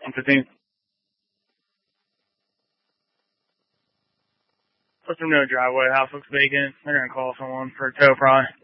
115. Let them know driveway. House looks vacant. They're gonna call someone for a tow probably.